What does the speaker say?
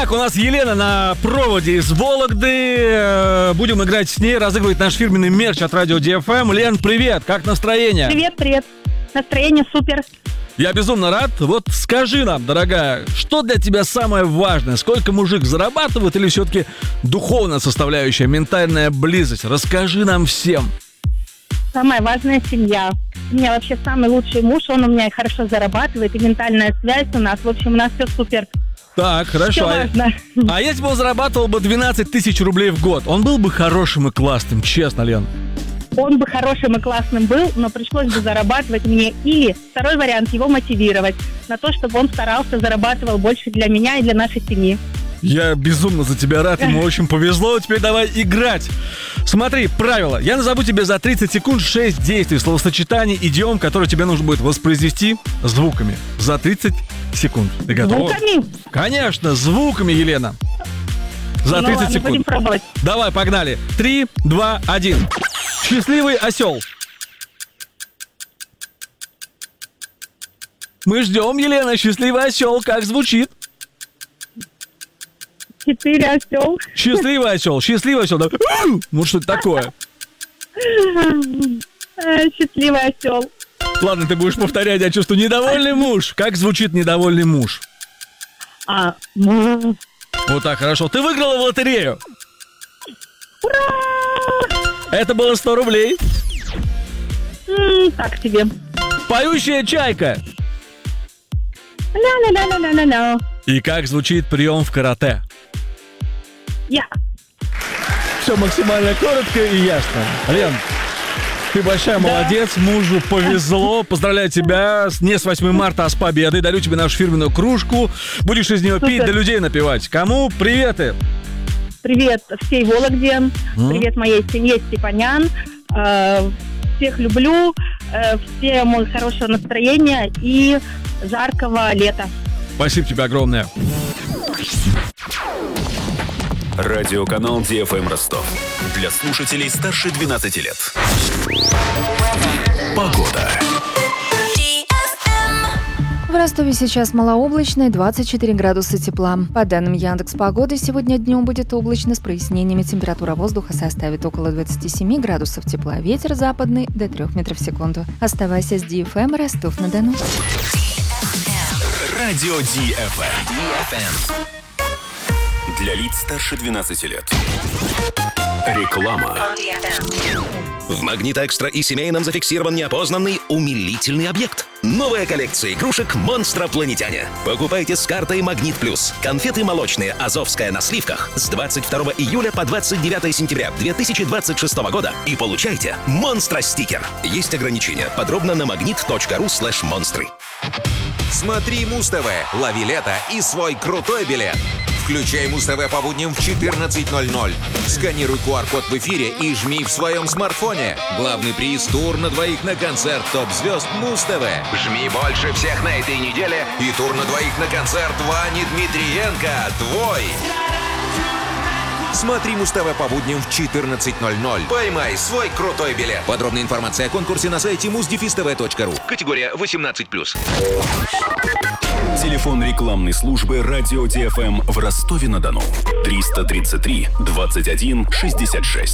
Итак, у нас Елена на проводе из Вологды. Будем играть с ней, разыгрывать наш фирменный мерч от радио DFM. Лен, привет, как настроение? Привет. Настроение супер. Я безумно рад. Вот скажи нам, дорогая, что для тебя самое важное? Сколько мужик зарабатывает или все-таки духовная составляющая, ментальная близость? Расскажи нам всем. Самая важная семья. У меня вообще самый лучший муж, он у меня хорошо зарабатывает, и ментальная связь у нас. В общем, у нас все супер. Так, хорошо. Все важно. А если бы он зарабатывал бы 12 тысяч рублей в год, он был бы хорошим и классным, честно, Лен? Он бы хорошим и классным был, но пришлось бы зарабатывать мне. Или второй вариант, его мотивировать на то, чтобы он старался, зарабатывал больше для меня и для нашей семьи. Я безумно за тебя рад, ему очень повезло. Теперь давай играть. Смотри, правило. Я назову тебе за 30 секунд 6 действий, словосочетаний, идиом, которые тебе нужно будет воспроизвести звуками. За 30 секунд. Ты готова? Звуками? Конечно, звуками, Елена. За 30 секунд. Будем пробовать. Давай, погнали. 3, 2, 1. Счастливый осел. Мы ждем, Елена, счастливый осел. Как звучит? 4 осел. Счастливый осел. Да. Ну, что это такое? Счастливый осел. Ладно, ты будешь повторять, я чувствую. Недовольный муж. Как звучит недовольный муж? Вот так, хорошо. Ты выиграла в лотерею. Ура! Это было 100 рублей. Так себе. Поющая чайка. Ля-ля-ля-ля-ля-ля. И как звучит прием в карате? Я. Все максимально коротко и ясно. Лен, ты большая молодец, мужу повезло. Поздравляю тебя не с 8 марта, а с победой. Дарю тебе нашу фирменную кружку. Будешь из нее пить, да людей напивать. Кому приветы? Привет всей Вологде. Привет моей семье Степанян. Всех люблю. Всем хорошего настроения и жаркого лета. Спасибо тебе огромное. Радиоканал DFM Ростов. Для слушателей старше 12 лет. Погода. В Ростове сейчас малооблачно и 24 градуса тепла. По данным Яндекс.Погоды, сегодня днем будет облачно с прояснениями. Температура воздуха составит около 27 градусов тепла. Ветер западный до 3 метров в секунду. Оставайся с DFM Ростов-на-Дону. Радио DFM. Для лиц старше 12 лет. Реклама. В Магнит Экстра и семейном зафиксирован неопознанный умилительный объект. Новая коллекция игрушек «Монстропланетяне». Покупайте с картой «Магнит Плюс». Конфеты молочные «Азовская» на сливках с 22 июля по 29 сентября 2026 года и получайте «Монстро-стикер». Есть ограничения. Подробно на magnet.ru/монстры. Смотри Муз-ТВ, лови лето и свой крутой билет. Включай Муз-ТВ по будням в 14:00. Сканируй QR-код в эфире и жми в своем смартфоне. Главный приз — тур на двоих на концерт топ-звезд Муз-ТВ. Жми больше всех на этой неделе и тур на двоих на концерт Вани Дмитриенко. Твой! Смотри Муз-ТВ по будням в 14:00. Поймай свой крутой билет. Подробная информация о конкурсе на сайте muz-tv.ru. Категория 18+. Телефон рекламной службы радио DFM в Ростове-на-Дону. 333 21 66.